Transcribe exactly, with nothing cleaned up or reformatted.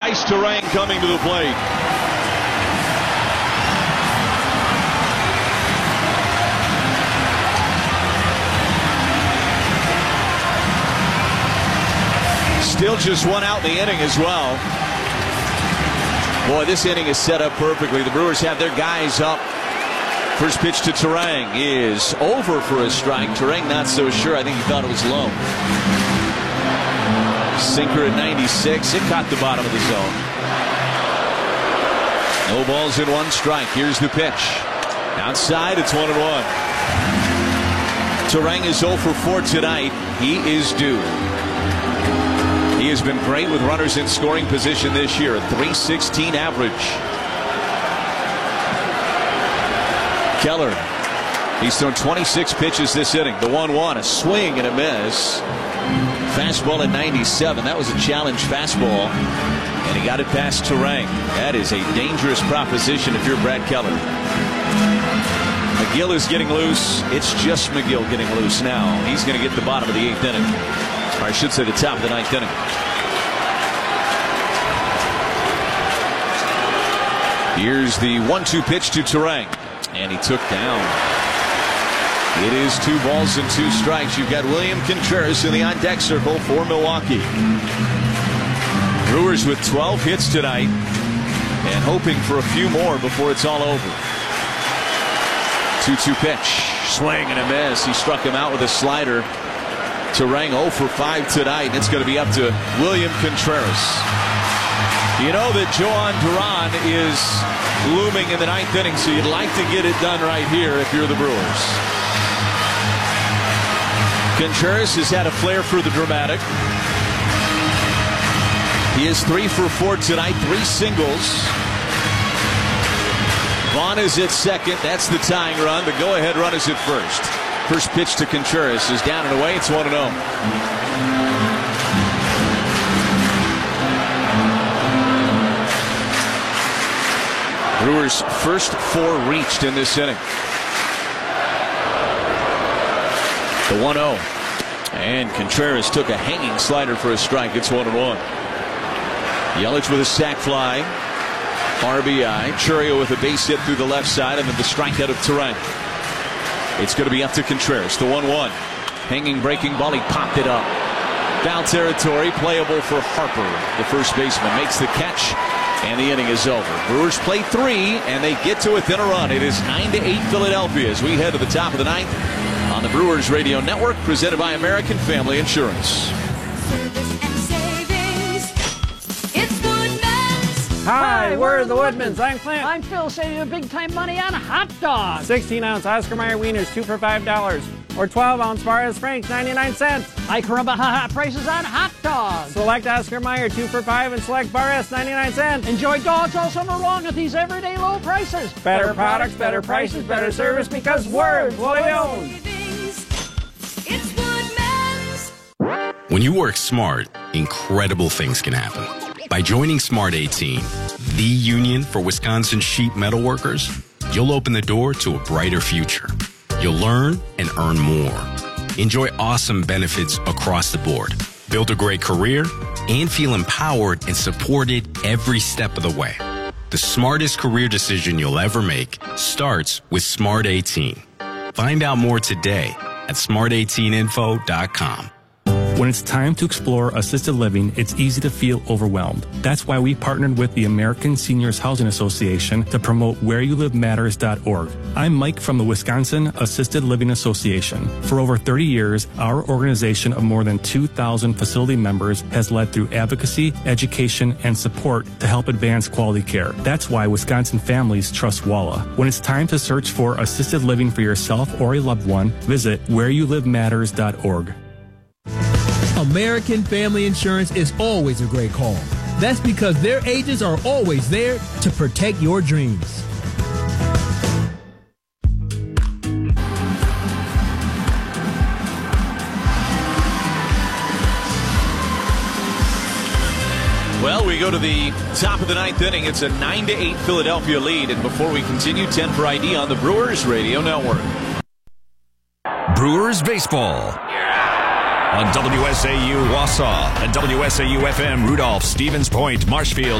Brice Turang coming to the plate. Still just one out in the inning as well. Boy, this inning is set up perfectly. The Brewers have their guys up. First pitch to Turang is over for a strike. Turang not so sure. I think he thought it was low. Sinker at ninety-six. It caught the bottom of the zone. No balls in one strike. Here's the pitch. Outside, it's one and one. Turang is oh for four tonight. He is due. He has been great with runners in scoring position this year. A three sixteen average. Keller. He's thrown twenty-six pitches this inning. The one one, a swing and a miss. Fastball at ninety-seven. That was a challenge fastball. And he got it past Turang. That is a dangerous proposition if you're Brad Keller. McGill is getting loose. It's just McGill getting loose now. He's going to get the bottom of the eighth inning. Or I should say the top of the ninth inning. Here's the one two pitch to Turang. And he took down. It is two balls and two strikes. You've got William Contreras in the on-deck circle for Milwaukee. Brewers with twelve hits tonight and hoping for a few more before it's all over. two two pitch. Swing and a miss. He struck him out with a slider. Turang oh for five tonight. It's going to be up to William Contreras. You know that Joan Duran is looming in the ninth inning, so you'd like to get it done right here if you're the Brewers. Contreras has had a flair for the dramatic. He is three for four tonight, three singles. Vaughn is at second. That's the tying run. The go-ahead run is at first. First pitch to Contreras is down and away. It's one and oh. Brewers' first four reached in this inning. The one oh. And Contreras took a hanging slider for a strike. It's one and one. Yelich with a sac fly. R B I. Churio with a base hit through the left side, and then the strikeout of Turang. It's going to be up to Contreras. The one one. Hanging breaking ball. He popped it up. Foul territory. Playable for Harper. The first baseman makes the catch, and the inning is over. Brewers play three, and they get to within a run. It is nine to eight Philadelphia as we head to the top of the ninth on the Brewers Radio Network, presented by American Family Insurance. Hi, we're the Woodmans. I'm Clint. I'm Phil, saving you big time money on hot dogs. sixteen ounce Oscar Mayer wieners, two for five dollars. Or twelve ounce Barras Franks, ninety-nine cents. I caramba hot prices on hot dogs. Select Oscar Mayer, two for five, and select Barras, ninety-nine cents. Enjoy dogs all summer long at these everyday low prices. Better, better products, better prices, better service, because we're Woodmans. It's Woodmans. When you work smart, incredible things can happen. By joining Smart eighteen, the union for Wisconsin sheet metal workers, you'll open the door to a brighter future. You'll learn and earn more. Enjoy awesome benefits across the board. Build a great career and feel empowered and supported every step of the way. The smartest career decision you'll ever make starts with Smart eighteen. Find out more today at smart eighteen info dot com. When it's time to explore assisted living, it's easy to feel overwhelmed. That's why we partnered with the American Seniors Housing Association to promote where you live matters dot org. I'm Mike from the Wisconsin Assisted Living Association. For over thirty years, our organization of more than two thousand facility members has led through advocacy, education, and support to help advance quality care. That's why Wisconsin families trust WALA. When it's time to search for assisted living for yourself or a loved one, visit where you live matters dot org. American Family Insurance is always a great call. That's because their agents are always there to protect your dreams. Well, we go to the top of the ninth inning. It's a nine to eight Philadelphia lead. And before we continue, ten for I D on the Brewers Radio Network. Brewers baseball on W S A U Wausau and W S A U F M Rudolph, Stevens Point, Marshfield.